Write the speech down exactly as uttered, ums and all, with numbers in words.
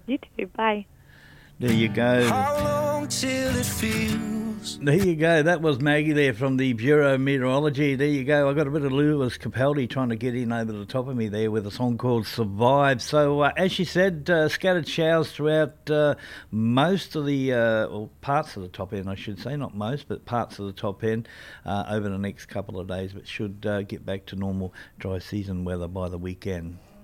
You too. Bye. There you go. How long till it feels? There you go. That was Maggie there from the Bureau of Meteorology. There you go. I got a bit of Lewis Capaldi trying to get in over the top of me there with a song called Survive. So, uh, as she said, uh, scattered showers throughout uh, most of the, uh, or parts of the top end, I should say. Not most, but parts of the top end uh, over the next couple of days. But should uh, get back to normal dry season weather by the weekend.